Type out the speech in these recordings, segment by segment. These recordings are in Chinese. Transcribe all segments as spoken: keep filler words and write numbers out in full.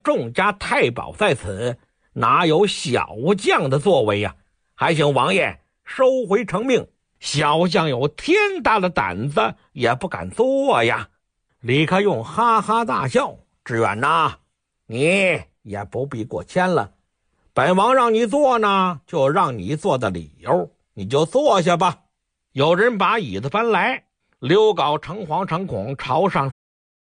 众家太保在此，哪有小将的作为呀？还请王爷收回成命，小将有天大的胆子也不敢做呀。李克用哈哈大笑，志远呐，你也不必过谦了，本王让你做呢，就让你做的理由，你就坐下吧。有人把椅子搬来，刘皋诚惶诚恐朝上。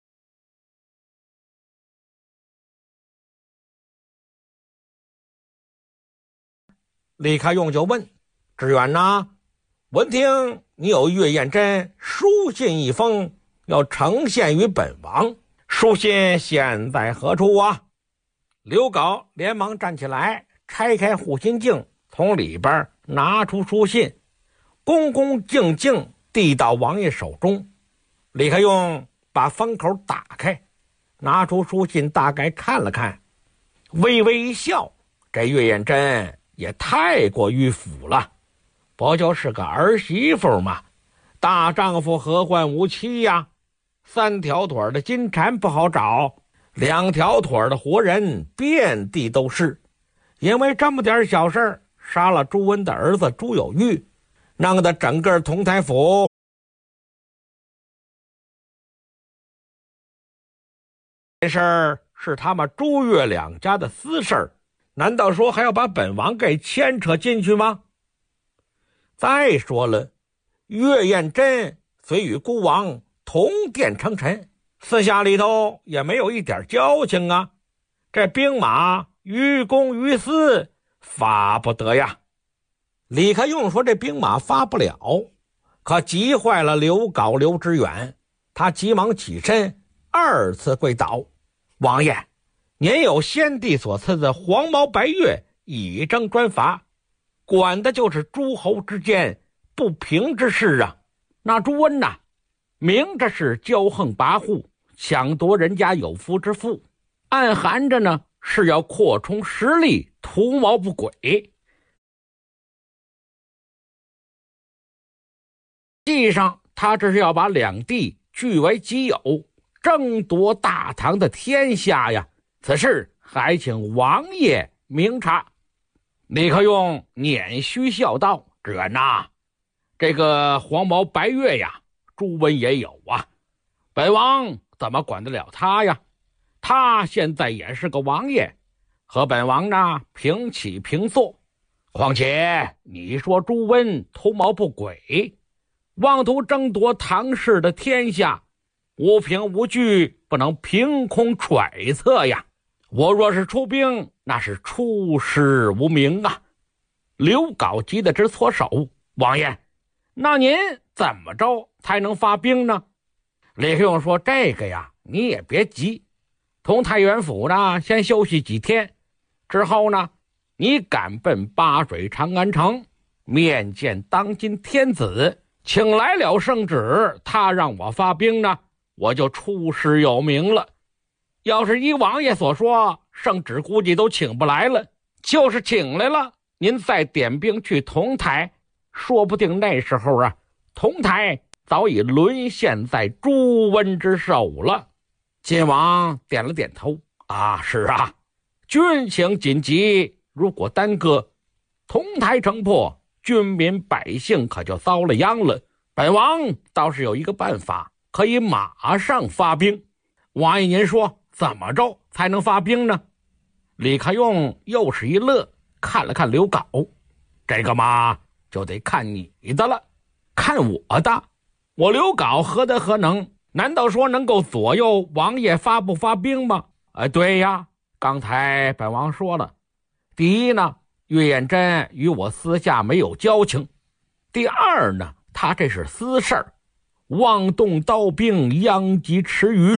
李克用就问志远呐，闻听你有岳彦真书信一封，要呈献于本王，书信现在何处啊？刘皋连忙站起来，拆开护心镜，从里边拿出书信，恭恭敬敬递到王爷手中。李克用把封口打开，拿出书信大概看了看，微微一笑，这岳彦真也太过迂腐了，不就是个儿媳妇吗？大丈夫何患无妻呀？三条腿的金蝉不好找，两条腿的活人遍地都是。因为这么点小事杀了朱温的儿子朱有玉，弄得整个同台府这事儿是他们朱岳两家的私事儿，难道说还要把本王给牵扯进去吗？再说了，岳彦真虽与孤王同殿称臣，私下里头也没有一点交情啊，这兵马于公于私，发不得呀。李克用说这兵马发不了，可急坏了刘皋刘知远，他急忙起身二次跪倒，王爷，您有先帝所赐的黄毛白月以征专罚，管的就是诸侯之间不平之事啊。那朱温呐，明着是骄横跋扈，抢夺人家有夫之妇，暗含着呢是要扩充实力，图谋不轨。实际上他这是要把两地据为己有，争夺大唐的天下呀，此事还请王爷明察。李克用捻须笑道，志远呐，这个黄毛白月呀，朱温也有啊，本王怎么管得了他呀？他现在也是个王爷，和本王呢平起平坐。况且你说朱温图谋不轨，妄图争夺唐氏的天下，无凭无据，不能凭空揣测呀。我若是出兵，那是出师无名啊。刘皋急得直搓手，王爷，那您怎么着才能发兵呢？李克用说，这个呀你也别急，同太原府呢先休息几天，之后呢你赶奔巴水长安城，面见当今天子，请来了圣旨，他让我发兵呢，我就出师有名了。要是依王爷所说，圣旨估计都请不来了，就是请来了，您再点兵去同台，说不定那时候啊，同台早已沦陷在朱温之手了。晋王点了点头，啊，是啊，军情紧急，如果耽搁，同台城破，军民百姓可就遭了殃了。本王倒是有一个办法，可以马上发兵。王爷您说怎么着才能发兵呢？李克用又是一乐，看了看刘皋，这个嘛就得看你的了，看我的，我刘皋何德何能？难道说能够左右王爷发不发兵吗？啊，对呀，刚才本王说了，第一呢，岳彦真与我私下没有交情；第二呢，他这是私事儿，妄动刀兵，殃及池鱼。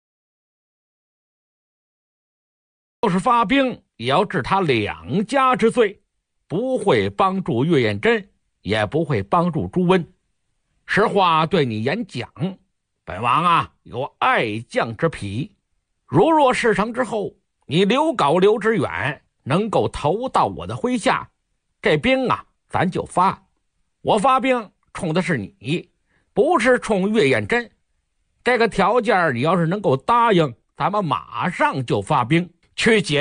就是发兵也要治他两家之罪，不会帮助岳彦真，也不会帮助朱温。实话对你演讲，本王啊有爱将之癖，如若事成之后，你刘皋刘知远能够投到我的麾下，这兵啊咱就发。我发兵冲的是你，不是冲岳彦真。这个条件你要是能够答应，咱们马上就发兵， 去解